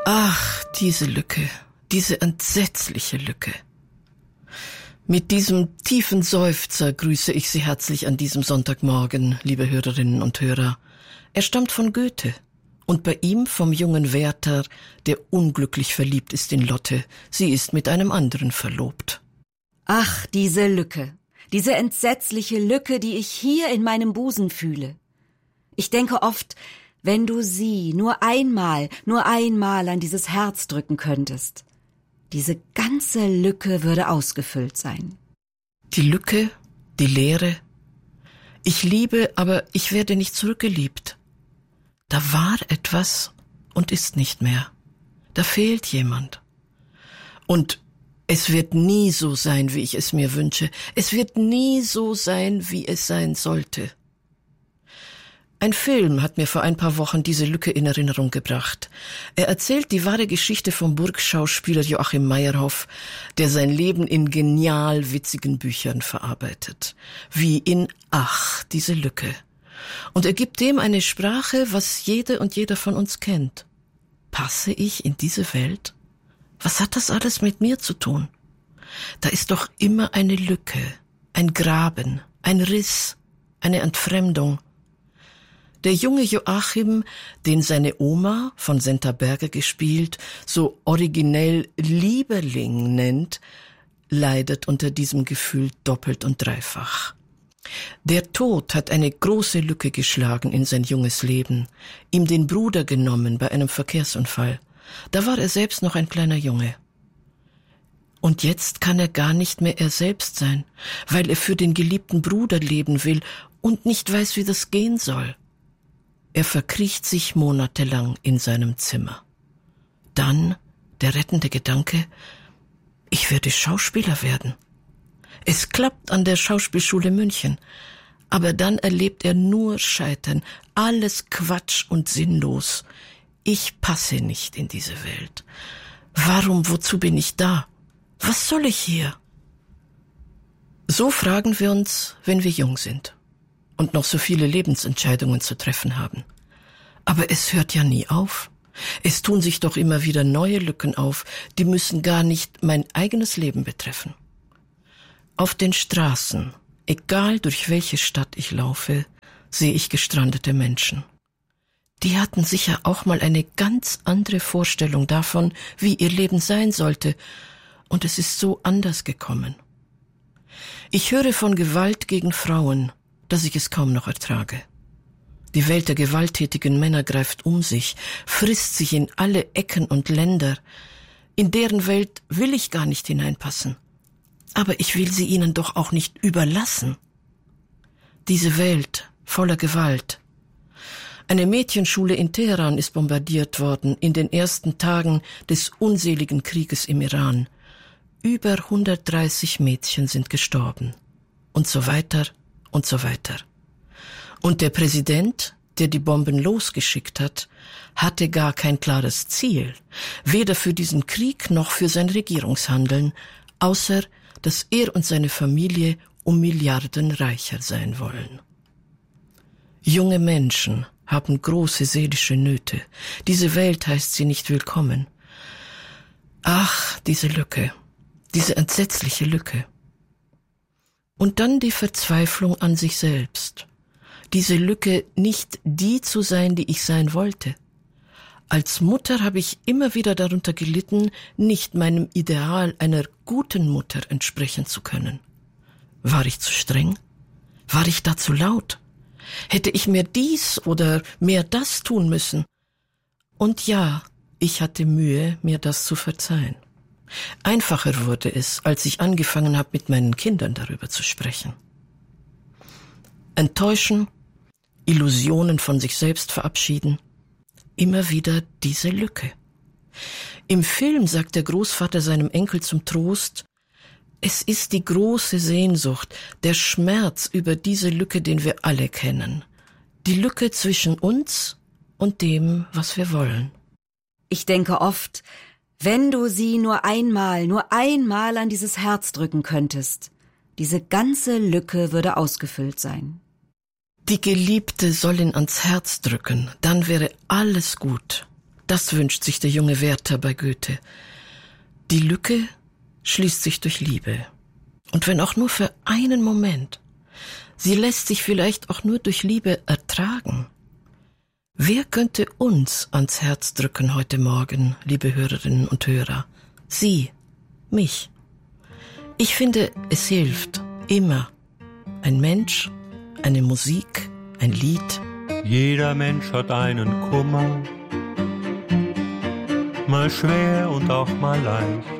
Ach, diese Lücke, diese entsetzliche Lücke. Mit diesem tiefen Seufzer grüße ich Sie herzlich an diesem Sonntagmorgen, liebe Hörerinnen und Hörer. Er stammt von Goethe und bei ihm vom jungen Werther, der unglücklich verliebt ist in Lotte. Sie ist mit einem anderen verlobt. Ach, diese Lücke, diese entsetzliche Lücke, die ich hier in meinem Busen fühle. Ich denke oft, wenn du sie nur einmal an dieses Herz drücken könntest. Diese ganze Lücke würde ausgefüllt sein. Die Lücke, die Leere. Ich liebe, aber ich werde nicht zurückgeliebt. Da war etwas und ist nicht mehr. Da fehlt jemand. Und es wird nie so sein, wie ich es mir wünsche. Es wird nie so sein, wie es sein sollte. Ein Film hat mir vor ein paar Wochen diese Lücke in Erinnerung gebracht. Er erzählt die wahre Geschichte vom Burgschauspieler Joachim Meyerhoff, der sein Leben in genial witzigen Büchern verarbeitet. Wie in Ach, diese Lücke. Und er gibt dem eine Sprache, was jede und jeder von uns kennt. Passe ich in diese Welt? Was hat das alles mit mir zu tun? Da ist doch immer eine Lücke, ein Graben, ein Riss, eine Entfremdung. Der junge Joachim, den seine Oma, von Senta Berger gespielt, so originell Lieberling nennt, leidet unter diesem Gefühl doppelt und dreifach. Der Tod hat eine große Lücke geschlagen in sein junges Leben, ihm den Bruder genommen bei einem Verkehrsunfall. Da war er selbst noch ein kleiner Junge. Und jetzt kann er gar nicht mehr er selbst sein, weil er für den geliebten Bruder leben will und nicht weiß, wie das gehen soll. Er verkriecht sich monatelang in seinem Zimmer. Dann der rettende Gedanke, ich werde Schauspieler werden. Es klappt an der Schauspielschule München, aber dann erlebt er nur Scheitern, alles Quatsch und sinnlos. Ich passe nicht in diese Welt. Wozu bin ich da? Was soll ich hier? So fragen wir uns, wenn wir jung sind und noch so viele Lebensentscheidungen zu treffen haben. Aber es hört ja nie auf. Es tun sich doch immer wieder neue Lücken auf, die müssen gar nicht mein eigenes Leben betreffen. Auf den Straßen, egal durch welche Stadt ich laufe, sehe ich gestrandete Menschen. Die hatten sicher auch mal eine ganz andere Vorstellung davon, wie ihr Leben sein sollte, und es ist so anders gekommen. Ich höre von Gewalt gegen Frauen, dass ich es kaum noch ertrage. Die Welt der gewalttätigen Männer greift um sich, frisst sich in alle Ecken und Länder. In deren Welt will ich gar nicht hineinpassen. Aber ich will sie ihnen doch auch nicht überlassen. Diese Welt voller Gewalt. Eine Mädchenschule in Teheran ist bombardiert worden in den ersten Tagen des unseligen Krieges im Iran. Über 130 Mädchen sind gestorben. Und so weiter und so weiter. Und der Präsident, der die Bomben losgeschickt hat, hatte gar kein klares Ziel, weder für diesen Krieg noch für sein Regierungshandeln, außer dass er und seine Familie um Milliarden reicher sein wollen. Junge Menschen haben große seelische Nöte. Diese Welt heißt sie nicht willkommen. Ach, diese Lücke, diese entsetzliche Lücke. Und dann die Verzweiflung an sich selbst. Diese Lücke, nicht die zu sein, die ich sein wollte. Als Mutter habe ich immer wieder darunter gelitten, nicht meinem Ideal einer guten Mutter entsprechen zu können. War ich zu streng? War ich da zu laut? Hätte ich mehr dies oder mehr das tun müssen? Und ja, ich hatte Mühe, mir das zu verzeihen. Einfacher wurde es, als ich angefangen habe, mit meinen Kindern darüber zu sprechen. Enttäuschen, Illusionen von sich selbst verabschieden, immer wieder diese Lücke. Im Film sagt der Großvater seinem Enkel zum Trost, es ist die große Sehnsucht, der Schmerz über diese Lücke, den wir alle kennen. Die Lücke zwischen uns und dem, was wir wollen. Ich denke oft, wenn du sie nur einmal an dieses Herz drücken könntest, diese ganze Lücke würde ausgefüllt sein. Die Geliebte soll ihn ans Herz drücken, dann wäre alles gut. Das wünscht sich der junge Werther bei Goethe. Die Lücke schließt sich durch Liebe. Und wenn auch nur für einen Moment. Sie lässt sich vielleicht auch nur durch Liebe ertragen. Wer könnte uns ans Herz drücken heute Morgen, liebe Hörerinnen und Hörer? Sie, mich. Ich finde, es hilft immer. Ein Mensch, eine Musik, ein Lied. Jeder Mensch hat einen Kummer, mal schwer und auch mal leicht.